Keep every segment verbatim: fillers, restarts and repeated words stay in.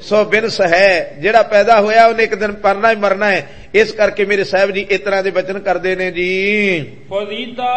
ਸੋ ਬਿਨਸ ਹੈ, ਜਿਹੜਾ ਪੈਦਾ ਹੋਇਆ ਉਹਨੇ ਇੱਕ ਦਿਨ ਪਰਨਾ ਹੀ ਮਰਨਾ ਹੈ। ਇਸ ਕਰਕੇ ਮੇਰੇ ਸਾਹਿਬ ਜੀ ਇਸ ਤਰ੍ਹਾਂ ਦੇ ਬਚਨ ਕਰਦੇ ਨੇ ਜੀ। ਫਰੀਦਾ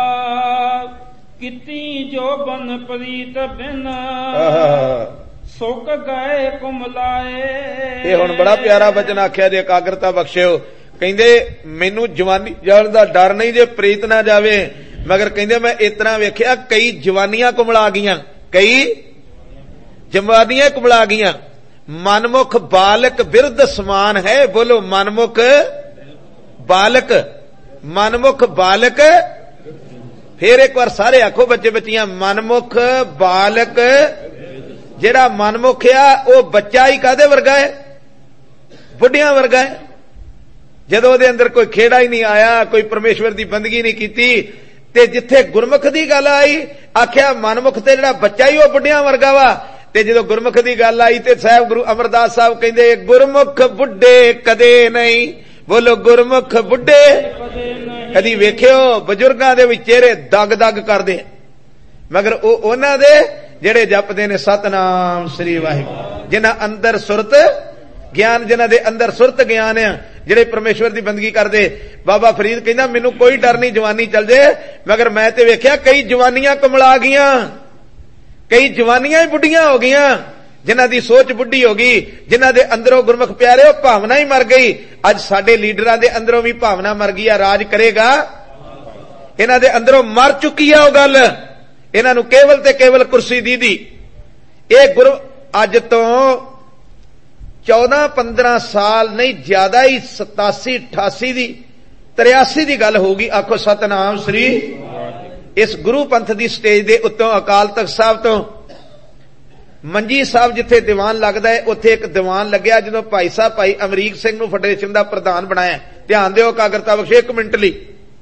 ਕੀਤੀ ਜੋ ਬਨ ਪ੍ਰੀਤ ਬਿਨ ਸੁੱਕ ਗਏ ਕੁਮਲਾਏ। ਇਹ ਹੁਣ ਬੜਾ ਪਿਆਰਾ ਬਚਨ ਆਖਿਆ ਜੇ, ਇਕਾਗਰਤਾ ਬਖਸ਼ਿਓ। ਕਹਿੰਦੇ ਮੈਨੂੰ ਜਵਾਨੀ ਜਾਣ ਦਾ ਡਰ ਨਹੀਂ ਜੇ ਪ੍ਰੀਤ ਨਾ ਜਾਵੇ, ਮਗਰ ਕਹਿੰਦੇ ਮੈਂ ਇਸ ਤਰ੍ਹਾਂ ਵੇਖਿਆ ਕਈ ਜਵਾਨੀਆਂ ਕੁਮਲਾ ਗਈਆਂ, ਕਈ ਜਵਾਨੀਆਂ ਕੁਮਲਾ ਗਈਆਂ। ਮਨਮੁਖ ਬਾਲਕ ਬਿਰਧ ਸਮਾਨ ਹੈ। ਬੋਲੋ ਮਨਮੁਖ ਬਾਲਕ, ਮਨਮੁਖ ਬਾਲਕ। ਫੇਰ ਇੱਕ ਵਾਰ ਸਾਰੇ ਆਖੋ ਬੱਚੇ ਬੱਚੀਆਂ, ਮਨਮੁਖ ਬਾਲਕ। ਜਿਹੜਾ ਮਨਮੁਖ ਆ ਉਹ ਬੱਚਾ ਹੀ ਕਾਹਦੇ ਵਰਗਾ ਹੈ? ਬੁੱਢਿਆਂ ਵਰਗਾ ਹੈ। ਜਦੋਂ ਉਹਦੇ ਅੰਦਰ ਕੋਈ ਖੇੜਾ ਹੀ ਨਹੀਂ ਆਇਆ, ਕੋਈ ਪਰਮੇਸ਼ਵਰ ਦੀ ਬੰਦਗੀ ਨਹੀਂ ਕੀਤੀ, ਤੇ ਜਿੱਥੇ ਗੁਰਮੁਖ ਦੀ ਗੱਲ ਆਈ ਆਖਿਆ ਮਨਮੁਖ ਤੇ ਜਿਹੜਾ ਬੱਚਾ ਹੀ ਉਹ ਬੁੱਢਿਆਂ ਵਰਗਾ ਵਾ। ਤੇ ਜਦੋਂ ਗੁਰਮੁਖ ਦੀ ਗੱਲ ਆਈ ਤੇ ਸਾਹਿਬ ਗੁਰੂ ਅਮਰਦਾਸ ਸਾਹਿਬ ਕਹਿੰਦੇ ਗੁਰਮੁਖ ਬੁੱਢੇ ਕਦੇ ਨਹੀਂ। ਬੋਲੋ ਗੁਰਮੁਖ ਬੁੱਢੇ ਕਦੀ ਵੇਖਿਓ? ਬਜ਼ੁਰਗਾਂ ਦੇ ਵਿੱਚ ਚਿਹਰੇ ਦਗ ਦਗ ਕਰਦੇ, ਮਗਰ ਉਹ ਉਹਨਾਂ ਦੇ ਜਿਹੜੇ ਜਪਦੇ ਨੇ ਸਤਨਾਮ ਸ੍ਰੀ ਵਾਹਿਗੁਰੂ, ਜਿਨ੍ਹਾਂ ਅੰਦਰ ਸੁਰਤ ਗਿਆਨ, ਜਿਨ੍ਹਾਂ ਦੇ ਅੰਦਰ ਸੁਰਤ ਗਿਆਨ ਆ, ਜਿਹੜੇ ਪਰਮੇਸ਼ਵਰ ਦੀ ਬੰਦਗੀ ਕਰਦੇ। ਬਾਬਾ ਫਰੀਦ ਕਹਿੰਦਾ ਮੈਨੂੰ ਕੋਈ ਡਰ ਨਹੀਂ ਜਵਾਨੀ ਚੱਲ ਜੇ, ਮਗਰ ਮੈਂ ਤੇ ਵੇਖਿਆ ਕਈ ਜਵਾਨੀਆਂ ਕਮਲਾ ਗਈਆਂ, ਕਈ ਜਵਾਨੀਆਂ ਹੀ ਬੁੱਢੀਆਂ ਹੋ ਗਈਆਂ, ਜਿਨ੍ਹਾਂ ਦੀ ਸੋਚ ਬੁੱਢੀ ਹੋ ਗਈ, ਜਿਨ੍ਹਾਂ ਦੇ ਅੰਦਰੋਂ ਗੁਰਮੁਖ ਪਿਆਰੇ ਉਹ ਭਾਵਨਾ ਹੀ ਮਰ ਗਈ। ਅੱਜ ਸਾਡੇ ਲੀਡਰਾਂ ਦੇ ਅੰਦਰੋਂ ਵੀ ਭਾਵਨਾ ਮਰ ਗਈ ਆ। ਰਾਜ ਕਰੇਗਾ, ਇਹਨਾਂ ਦੇ ਅੰਦਰੋਂ ਮਰ ਚੁੱਕੀ ਆ ਉਹ ਗੱਲ। ਇਹਨਾਂ ਨੂੰ ਕੇਵਲ ਤੇ ਕੇਵਲ ਕੁਰਸੀ ਦੀ ਦੀ। ਇਹ ਗੁਰੂ ਅੱਜ ਤੋਂ ਚੌਦਾਂ ਪੰਦਰਾਂ ਸਾਲ ਨਹੀਂ ਜ਼ਿਆਦਾ ਹੀ ਸਤਾਸੀ ਅਠਾਸੀ ਦੀ ਤਰਿਆਸੀ ਦੀ ਗੱਲ ਹੋਊਗੀ। ਆਖੋ ਸਤਨਾਮ ਸ੍ਰੀ। ਇਸ ਗੁਰੂ ਪੰਥ ਦੀ ਸਟੇਜ ਦੇ ਉੱਤੋਂ ਅਕਾਲ ਤਖਤ ਸਾਹਿਬ ਤੋਂ ਮੰਜੀ ਸਾਹਿਬ ਜਿੱਥੇ ਦੀਵਾਨ ਲੱਗਦਾ ਹੈ, ਉੱਥੇ ਇੱਕ ਦੀਵਾਨ ਲੱਗਿਆ ਜਦੋਂ ਭਾਈ ਸਾਹਿਬ ਭਾਈ ਅਮਰੀਕ ਸਿੰਘ ਨੂੰ ਫੈਡਰੇਸ਼ਨ ਦਾ ਪ੍ਰਧਾਨ ਬਣਾਇਆ। ਧਿਆਨ ਦਿਓ ਇਕਾਗਰਤਾ ਬਖਸ਼ੋ ਇੱਕ ਮਿੰਟ ਲਈ।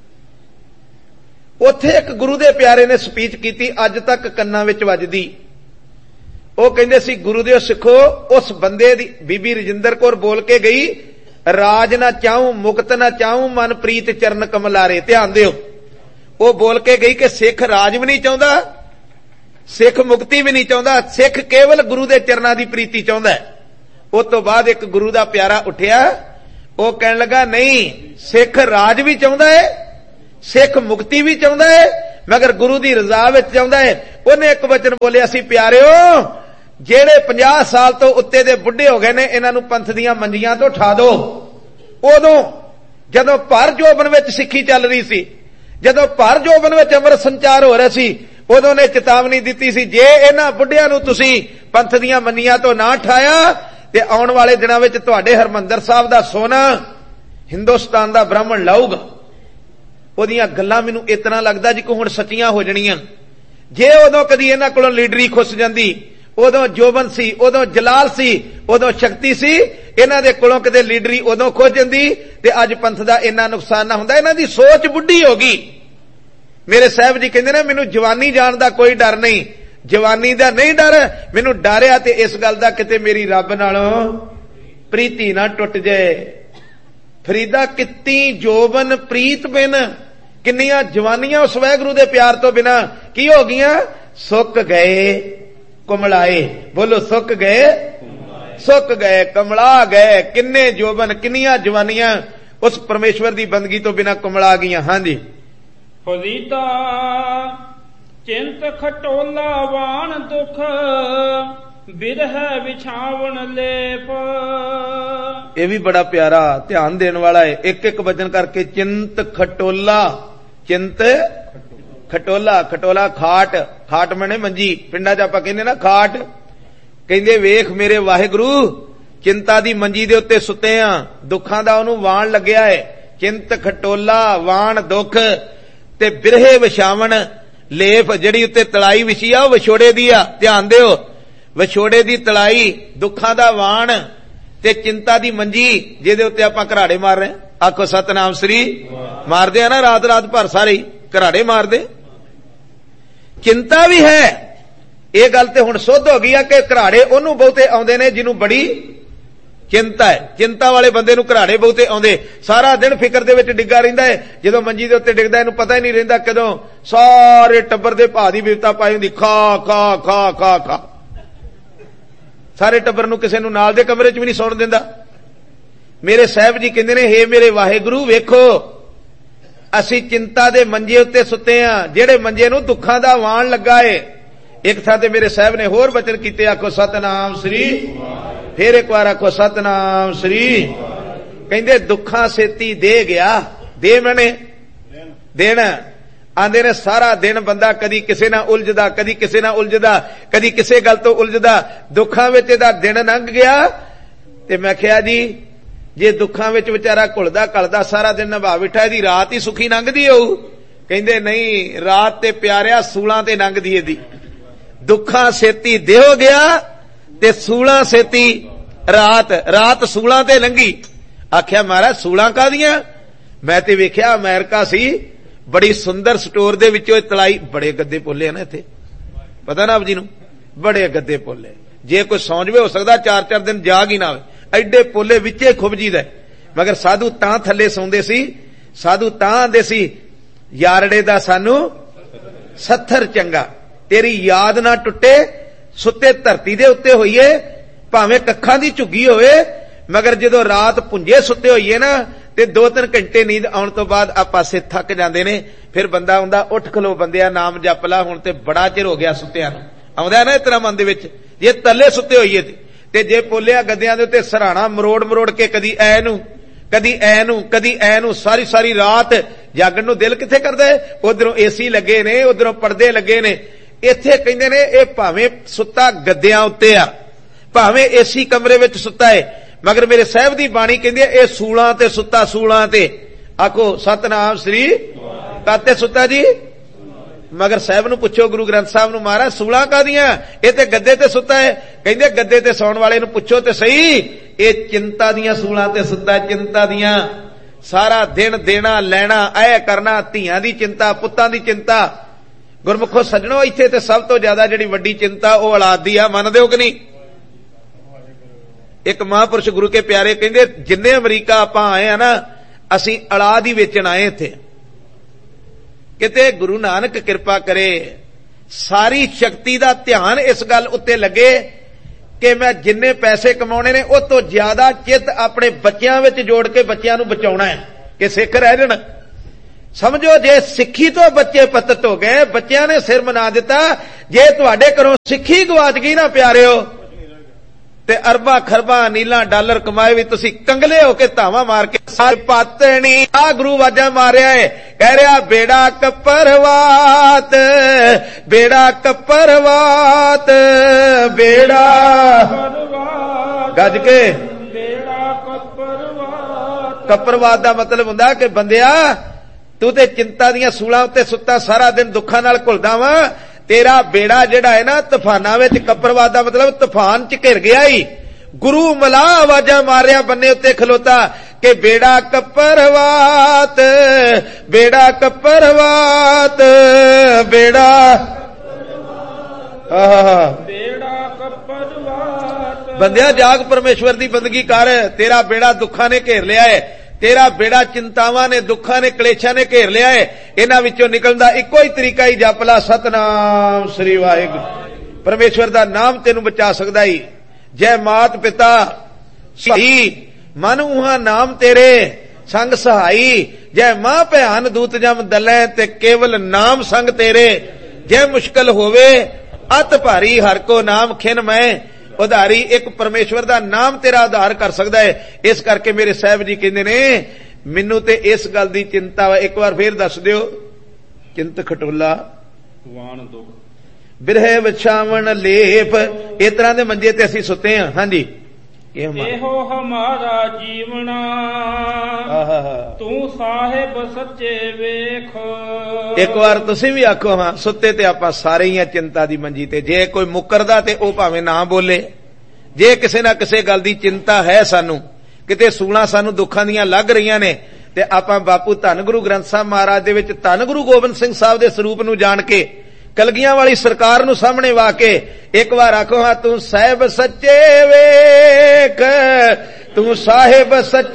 ਉੱਥੇ ਇੱਕ ਗੁਰੂ ਦੇ ਪਿਆਰੇ ਨੇ ਸਪੀਚ ਕੀਤੀ, ਅੱਜ ਤੱਕ ਕੰਨਾਂ ਵਿੱਚ ਵੱਜਦੀ। ਉਹ ਕਹਿੰਦੇ ਸੀ ਗੁਰੂ ਦੇ ਸਿੱਖੋ, ਉਸ ਬੰਦੇ ਦੀ ਬੀਬੀ ਰਜਿੰਦਰ ਕੌਰ ਬੋਲ ਕੇ ਗਈ, ਰਾਜ ਨਾ ਚਾਹੂੰ ਮੁਕਤ ਨਾ ਚਾਹੂੰ ਮਨ ਪ੍ਰੀਤ ਚਰਨ ਕਮਲਾਰੇ। ਧਿਆਨ ਦਿਓ, ਉਹ ਬੋਲ ਕੇ ਗਈ ਕਿ ਸਿੱਖ ਰਾਜ ਵੀ ਨਹੀਂ ਚਾਹੁੰਦਾ, ਸਿੱਖ ਮੁਕਤੀ ਵੀ ਨਹੀਂ ਚਾਹੁੰਦਾ, ਸਿੱਖ ਕੇਵਲ ਗੁਰੂ ਦੇ ਚਰਨਾਂ ਦੀ ਪ੍ਰੀਤੀ ਚਾਹੁੰਦਾ। ਉਸ ਤੋਂ ਬਾਅਦ ਇੱਕ ਗੁਰੂ ਦਾ ਪਿਆਰਾ ਉੱਠਿਆ, ਉਹ ਕਹਿਣ ਲੱਗਾ ਨਹੀਂ, ਸਿੱਖ ਰਾਜ ਵੀ ਚਾਹੁੰਦਾ ਹੈ, ਸਿੱਖ ਮੁਕਤੀ ਵੀ ਚਾਹੁੰਦਾ ਹੈ, ਮਗਰ ਗੁਰੂ ਦੀ ਰਜ਼ਾ ਵਿੱਚ ਚਾਹੁੰਦਾ ਹੈ। ਉਹਨੇ ਇੱਕ ਵਚਨ ਬੋਲਿਆ ਸੀ, ਪਿਆਰਿਓ ਜਿਹੜੇ ਪੰਜਾਹ ਸਾਲ ਤੋਂ ਉੱਤੇ ਦੇ ਬੁੱਢੇ ਹੋ ਗਏ ਨੇ, ਇਹਨਾਂ ਨੂੰ ਪੰਥ ਦੀਆਂ ਮੰਜੀਆਂ ਤੋਂ ਉਠਾ ਦਿਓ। ਉਦੋਂ ਜਦੋਂ ਭਰ ਜੋਬਨ ਵਿੱਚ ਸਿੱਖੀ ਚੱਲ ਰਹੀ ਸੀ, ਜਦੋਂ ਭਰ ਜੋਬਨ ਵਿੱਚ ਅੰਮ੍ਰਿਤ ਸੰਚਾਰ ਹੋ ਰਿਹਾ ਸੀ, ਉਦੋਂ ਨੇ ਚੇਤਾਵਨੀ ਦਿੱਤੀ ਸੀ, ਜੇ ਇਹਨਾਂ ਬੁੱਢਿਆਂ ਨੂੰ ਤੁਸੀਂ ਪੰਥ ਦੀਆਂ ਮੰਨੀਆਂ ਤੋਂ ਨਾ ਉਠਾਇਆ ਤੇ ਆਉਣ ਵਾਲੇ ਦਿਨਾਂ ਵਿੱਚ ਤੁਹਾਡੇ ਹਰਮੰਦਰ ਸਾਹਿਬ ਦਾ ਸੋਨਾ ਹਿੰਦੁਸਤਾਨ ਦਾ ਬ੍ਰਾਹਮਣ ਲਾਊਗਾ। ਉਹਦੀਆਂ ਗੱਲਾਂ ਮੈਨੂੰ ਇਤਨਾ ਲੱਗਦਾ ਜੀ ਕਿ ਹੁਣ ਸੱਚੀਆਂ ਹੋ ਜਾਣੀਆਂ। ਜੇ ਉਦੋਂ ਕਦੀ ਇਹਨਾਂ ਕੋਲੋਂ ਲੀਡਰੀ ਖੁੱਸ ਜਾਂਦੀ, ਉਦੋਂ ਜੋਬਨ ਸੀ, ਉਦੋਂ ਜਲਾਲ ਸੀ, ਉਦੋਂ ਸ਼ਕਤੀ ਸੀ, ਇਹਨਾਂ ਦੇ ਕੋਲੋਂ ਕਿਤੇ ਲੀਡਰੀ ਉਦੋਂ ਖੁੱਸ ਜਾਂਦੀ ਤੇ ਅੱਜ ਪੰਥ ਦਾ ਇੰਨਾ ਨੁਕਸਾਨ ਨਾ ਹੁੰਦਾ। ਇਹਨਾਂ ਦੀ ਸੋਚ ਬੁੱਢੀ ਹੋ ਗਈ। ਮੇਰੇ ਸਾਹਿਬ ਜੀ ਕਹਿੰਦੇ ਨੇ ਮੈਨੂੰ ਜਵਾਨੀ ਜਾਣ ਦਾ ਕੋਈ ਡਰ ਨਹੀਂ, ਜਵਾਨੀ ਦਾ ਨਹੀਂ ਡਰ, ਮੈਨੂੰ ਡਰ ਆ ਤੇ ਇਸ ਗੱਲ ਦਾ ਕਿਤੇ ਮੇਰੀ ਰੱਬ ਨਾਲੋਂ ਪ੍ਰੀਤੀ ਨਾ ਟੁੱਟ ਜਾਏ। ਫਰੀਦਾ ਕਿਤੀ ਜੋਬਨ ਪ੍ਰੀਤ ਬਿਨ, ਕਿੰਨੀਆਂ ਜਵਾਨੀਆਂ ਉਸ ਵਾਹਿਗੁਰੂ ਦੇ ਪਿਆਰ ਤੋਂ ਬਿਨਾ ਕੀ ਹੋ ਗਈਆਂ? ਸੁੱਕ ਗਏ ਕੁਮਲਾਏ। ਬੋਲੋ ਸੁੱਕ ਗਏ, ਸੁੱਕ ਗਏ, ਕਮਲਾ ਗਏ। ਕਿੰਨੇ ਜੋਬਨ, ਕਿੰਨੀਆਂ ਜਵਾਨੀਆਂ ਉਸ ਪਰਮੇਸ਼ਵਰ ਦੀ ਬੰਦਗੀ ਤੋਂ ਬਿਨਾ ਕੁਮਲਾ ਗਈਆਂ। ਹਾਂਜੀ ਫਰੀਦਾ ਚਿੰਤ ਖਟੋਲਾ ਵਾਣ ਦੁਖ ਬਿਰਹ ਵਿਛਾਵਣ ਲੇਪ। ਇਹ ਵੀ ਬੜਾ ਪਿਆਰਾ ਧਿਆਨ ਦੇਣ ਵਾਲਾ ਹੈ। ਇੱਕ ਇੱਕ ਵਚਨ ਕਰਕੇ ਚਿੰਤ ਖਟੋਲਾ, ਚਿੰਤ ਖਟੋਲਾ, ਖਟੋਲਾ ਖਾਟ, ਖਾਟ ਮਣੇ ਮੰਜੀ, ਪਿੰਡਾਂ 'ਚ ਆਪਾਂ ਕਹਿੰਦੇ ਨਾ ਖਾਟ। ਕਹਿੰਦੇ ਵੇਖ ਮੇਰੇ ਵਾਹਿਗੁਰੂ ਚਿੰਤਾ ਦੀ ਮੰਜੀ ਦੇ ਉੱਤੇ ਸੁੱਤੇ ਆ, ਦੁੱਖਾਂ ਦਾ ਉਹਨੂੰ ਵਾਣ ਲੱਗਿਆ ਹੈ। ਚਿੰਤ ਖਟੋਲਾ ਵਾਣ ਦੁੱਖ ਤੇ ਬਿਰਹੇ ਵਿਛਾਵਣ ਲੇਪ, ਜਿਹੜੀ ਉੱਤੇ ਤਲਾਈ ਵਿਛੀ ਆ ਉਹ ਵਿਛੋੜੇ ਦੀ ਆ। ਧਿਆਨ ਦਿਓ, ਵਿਛੋੜੇ ਦੀ ਤਲਾਈ, ਦੁੱਖਾਂ ਦਾ ਵਾਣ ਤੇ ਚਿੰਤਾ ਦੀ ਮੰਜੀ ਜਿਹਦੇ ਉੱਤੇ ਆਪਾਂ ਘਰਾੜੇ ਮਾਰ ਰਹੇ। ਆਖੋ ਸਤਨਾਮ ਸ੍ਰੀ। ਮਾਰਦੇ ਆ ਨਾ ਰਾਤ ਰਾਤ ਭਰ ਸਾਰੇ ਘਰਾੜੇ ਮਾਰਦੇ। ਚਿੰਤਾ ਵੀ ਹੈ, ਇਹ ਗੱਲ ਤੇ ਹੁਣ ਸੁੱਧ ਹੋ ਗਈ ਆ ਕਿ ਘਰਾੜੇ ਉਹਨੂੰ ਬਹੁਤੇ ਆਉਂਦੇ ਨੇ ਜਿਹਨੂੰ ਬੜੀ ਚਿੰਤਾ ਹੈ। ਚਿੰਤਾ ਵਾਲੇ ਬੰਦੇ ਨੂੰ ਘਰਾੜੇ ਬਹੁਤੇ ਆਉਂਦੇ। ਸਾਰਾ ਦਿਨ ਫਿਕਰ ਦੇ ਵਿੱਚ ਡਿੱਗਾ ਰਹਿੰਦਾ ਹੈ, ਜਦੋਂ ਮੰਜੀ ਦੇ ਉੱਤੇ ਡਿੱਗਦਾ ਇਹਨੂੰ ਪਤਾ ਹੀ ਨਹੀਂ ਰਹਿੰਦਾ ਕਦੋਂ ਸਾਰੇ ਟੱਬਰ ਦੇ ਭਾ ਦੀ ਬਿਪਤਾ ਪਾਈ ਹੁੰਦੀ, ਖਾ ਖਾ ਖਾ ਖਾ ਖਾ। सारे टब्बर नूं किसे नूं नाल दे कमरे च भी नहीं सौण दिंदा। मेरे साहब जी कहंदे ने, हे मेरे वाहिगुरू वेखो असी चिंता दे मंजे उत्ते सुते हां, जेड़े मंजे नूं दुखां दा वाण लगा है। एक थां ते मेरे साहब ने होर बचन कीते, आखो सतनाम श्री, फिर एक बार आखो सतनाम श्री। कहंदे दुखां सेती दे गया, दे मैंने देना। आंदे ने सारा दिन बंदा कदी किसे ना उलझदा, कदी किसे ना उलझदा, कदी किसे गल तो उलझदा, दुखां विच इहदा दिन लंघ गया। ते मैं कहा जी जे दुखां विच विचारा घुलदा घलदा सारा दिन निभा बैठा, इहदी रात ही सुखी लंघदी होऊ। कहंदे नहीं, रात ते प्यारिया सूलां ते लंघदी इहदी। दुखां सेती देहो गया ते सूलां सेती रात, रात सूलां ते लंघी। आख्या महाराज सूलां कादियां? मैं ते वेख्या अमेरिका सी, बड़ी सुंदर स्टोर दे विचों तलाई, बड़े गद्दे पोले ने इत्थे, पता ना आप जी नूं, बड़े गद्दे पोले। जे कोई सौं जवे हो सकदा चार चार दिन जाग ही ना आवे, एडे पोले विचे खुब जीदा। मगर साधु तां थल्ले सौंदे सी, साधु तां आंदे सी यारड़े दा सानू सत्थर चंगा, तेरी याद ना टुटे, सुते धरती दे उत्ते होईए, भावें कखां दी झुग्गी होवे, मगर जदों रात पुंजे सुते होईए ना ते दो तीन घंटे नींद आउण तो बाद आ पासे थक जांदे ने। फिर बंदा आउंदा, उठ खलो बंदिया नाम जप ला, हुण ते बड़ा चिर हो गया सुत्तिया नूं, आउंदा ना इतना मन दे विच। जे तले सुते होईए ते जे पोलिया गद्दियां दे उत्ते सराणा मरोड़ मरोड़ के कदी ऐ नूं कदी ऐ नूं कदी ऐ नूं सारी सारी रात जागण नूं दिल किथे करदा है। उधरों एसी लगे ने, उधरों पर्दे लगे ने। इत्थे कहंदे ने ये भावें सुत्ता गद्दियां उत्ते आ, भावें एसी कमरे विच सुत्ता है, मगर मेरे साहब दी बाणी कहंदी है ये सूलां ते सुत्ता, सूलां ते। आखो सतनाम श्री, काते सुत्ता जी? मगर साहब नूं पुछो, गुरु ग्रंथ साहब नूं, महाराज सूलां कादियां? ये ते गद्दे ते सुत्ता है। कहंदे गद्दे ते सौण वाले नूं पुछो ते सही, ये चिंता दियां सूलां ते सुत्ता, चिंता दियां। सारा दिन देना लैना, ऐ करना, धीआं दी चिंता, पुत्तां दी चिंता। गुरमुखो सज्जणो, इत्थे ते सब तो ज्यादा जिहड़ी वड्डी चिंता ओह औलाद दी आ, मनदे हो कि नहीं? एक महापुरुष गुरु के प्यारे कहंदे, जिन्ने अमरीका आपां आए आ ना, असीं औलाद ही वेचण आए इत्थे। किते गुरु नानक किरपा करे सारी शक्ति दा ध्यान इस गल उत्ते लगे कि मैं जिन्ने पैसे कमाउणे ने उस तो ज्यादा चित अपने बच्चियां विच जोड़ के बच्चियां नूं बचाउणा है कि सिख रह जाण। समझो जे सिक्खी तो बच्चे पतत हो गए, बच्चियां ने सिर मना दिता। जे तुहाडे घरों सिक्खी गवाच गई ना प्यारिओ, ते अरबा खरबा नीला डॉलर कमाए भी तुसी कंगले होके धावा मार के सारे पातनी। आ गुरु वाजा मारिया है, कह रहा बेड़ा कपरवात, बेड़ा कपरवात, बेड़ा गज के बेड़ा कपरवात। कपरवात दा मतलब हुंदा कि बंदिया तू ते चिंता दियां सूलां उत्ते सुत्ता सारा दिन दुखां नाल घुलदा वा, तेरा बेड़ा जेड़ा है ना तूफाना विच, कपरवाद दा मतलब तूफान च घिर गया ही। गुरु मला आवाजा मारिया बन्ने उत्ते खलोता कि बेड़ा कपरवात, बेड़ा कपरवात, बेड़ा बेड़ा कपरवात। बंदिया जाग परमेश्वर दी बंदगी कर, तेरा बेड़ा दुखां ने घेर लिया है, तेरा बेड़ा चिंतावां ने, दुखां ने, कलेशां ने घेर लिया है। इन्हां विचों निकलण दा इक्को ही तरीका ही जप ला सतनाम श्री वाहिगुरू। परमेश्वर दा नाम तेनूं बचा सकदा ही। जय मात पिता सही मन उहा नाम तेरे संग सहाई, जय मां भैन दूत जम दलै ते केवल नाम संग तेरे। जय मुश्किल होवे अत भारी हर को नाम खिन मैं उधारी। एक परमेश्वर दा नाम तेरा उधार कर सकदा है। इस करके मेरे साहब जी कहंदे ने मैनू ते इस गल दी चिंता वा, एक बार फिर दस दिओ। चिंत खटोला वाण दुख बिरहे विछावण लेप, इस तरह दे मंजे ते असीं सुते हां। हां जी, एहो हमारा जीवना तू साहिब सच्चे वेख। एक बार तुसीं भी आखो हां, सुते ते आपां सारे ही चिंता दी मंजी ते। जे कोई मुकरदा ते ओह भावें ना बोले। जे किसे ना किसे गल दी चिंता है सानू, किते सूलां सानू दुखां दियां लग रहीआं ने, ते आपां बापू धन गुरु ग्रंथ साहब महाराज दे विच धन गुरु गोबिंद सिंह साहब दे स्वरूप नूं जाण के, कलगियां वाली सरकार नूं सामने वा के एक बार आखो हां, तू साहिब सच्चे वेख, तू साहिब सच्चे